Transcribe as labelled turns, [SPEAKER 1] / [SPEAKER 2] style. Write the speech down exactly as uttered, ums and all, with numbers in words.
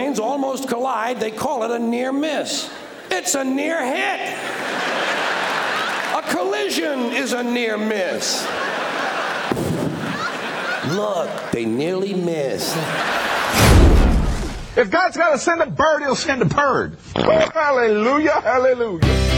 [SPEAKER 1] planes almost collide, they call it a near miss. It's a near hit. A collision is a near miss. Look, they nearly missed.
[SPEAKER 2] If God's got to send a bird, he'll send a bird. Oh, hallelujah, hallelujah.